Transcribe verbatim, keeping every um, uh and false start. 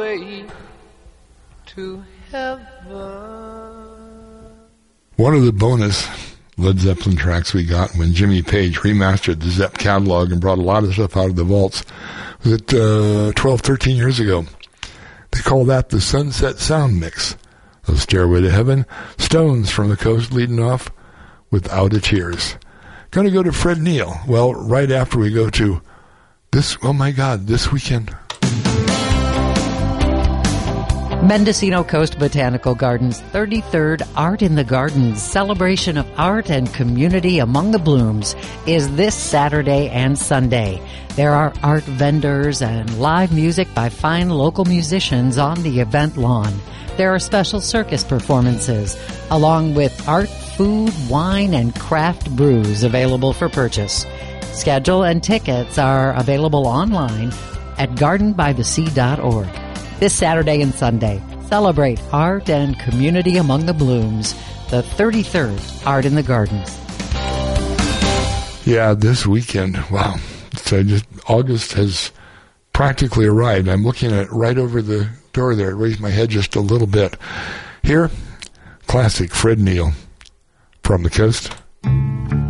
way to heaven. One of the bonus Led Zeppelin tracks we got when Jimmy Page remastered the Zepp catalog and brought a lot of stuff out of the vaults was it uh, twelve, thirteen years ago. They call that the Sunset Sound Mix of Stairway to Heaven. Stones from the Coast leading off Without a Tears. Going to go to Fred Neil. Well, right after we go to this, oh my God, this weekend. Mendocino Coast Botanical Gardens thirty-third Art in the Gardens celebration of art and community among the blooms is this Saturday and Sunday. There are art vendors and live music by fine local musicians on the event lawn. There are special circus performances along with art, food, wine, and craft brews available for purchase. Schedule and tickets are available online at garden by the sea dot org. This Saturday and Sunday, celebrate art and community among the blooms, the thirty-third Art in the Gardens. Yeah, this weekend, wow. So just August has practically arrived. I'm looking at it right over the door there. I raised my head just a little bit. Here, classic Fred Neil from the Coast.